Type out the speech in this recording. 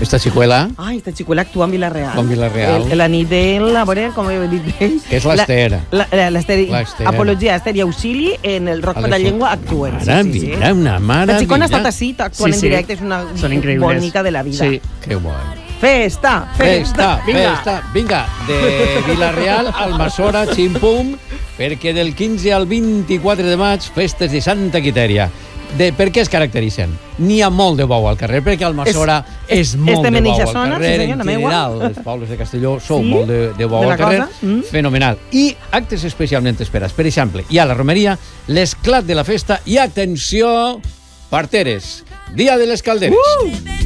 Esta xicuela, Ai, esta xicuela actua en Vila-real. Com Vila-real. La nit a veure, com he dit ell. que és l'Ester. L'Ester. L'Ester. Apologia, Ester i Auxili en el Rock per la Llengua actuen. Maravilla, una maravilla. La xicona ha estat així, actuant en directe, és una bonica de la vida. Sí. Que guai. Festa. Vinga, de Vila-real al Almassora, ximpum, perquè del 15 al 24 de maig, festes de Santa Quitèria. Per què es caracteritzen? N'hi ha molt de bou al carrer, perquè Almassora és molt de bou al carrer. En general, els pobles de Castelló sou molt de bou al carrer. Fenomenal. I actes especialment esperats. Per exemple, hi ha la romeria, l'esclat de la festa i, atenció, parteres. Dia de les calderes.